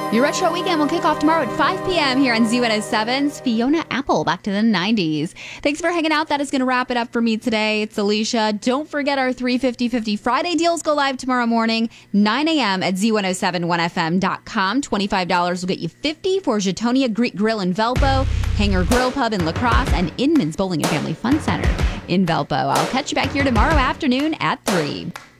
Your Retro Weekend will kick off tomorrow at 5 p.m. here on Z107's Fiona Apple, back to the 90s. Thanks for hanging out. That is going to wrap it up for me today. It's Alicia. Don't forget our 350-50 Friday deals go live tomorrow morning, 9 a.m. at Z1071FM.com. $25 will get you 50 for Jatonia Greek Grill in Velpo, Hanger Grill Pub in La Crosse, and Inman's Bowling and Family Fun Center in Velpo. I'll catch you back here tomorrow afternoon at 3.